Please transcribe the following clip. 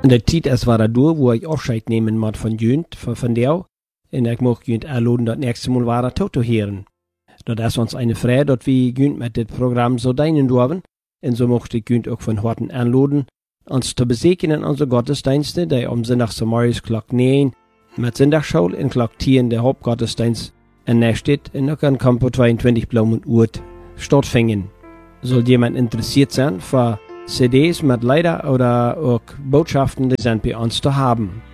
En de tijd is waar door, wo ik afscheid nemen moet van Junt, van jou. En ik mag Junt aanladen dat nächste Mal waar toe te heren. Dat is ons eine Freude, dat we Junt met dit programma zo dienen dürfen. En zo mocht ik Junt ook van harten aanladen, ons te bezoeken in onze gottesdiensten, die om zondagsmorgens klok 9 met zondagsschool en klok 10 de hoofdgottesdienst in Nestedt en ook aan Campo 22 Blaumenurt stattfinden. Soll jemand interessiert sein für CDs mit Lieder oder auch Botschaften, die sind bei uns zu haben.